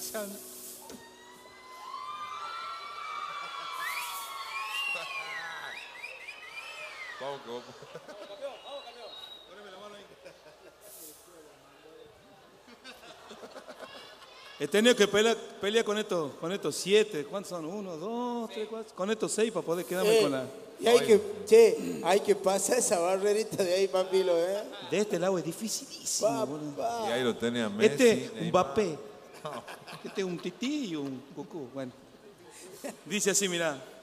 escuchando. Vamos, vamos. Vamos, campeón. Poneme la mano ahí. He tenido que pelear con estos 7. ¿Cuántos son? 1, 2, 3, 4. Con estos 6 para poder quedarme con la. Y hay que pasar esa barrerita de ahí, papilo, ¿eh? De este lado es dificilísimo, boludo. Y ahí lo tenía Messi. Este, un Mbappé. Este es un Tití y un Cucú. Bueno. Dice así, mirá.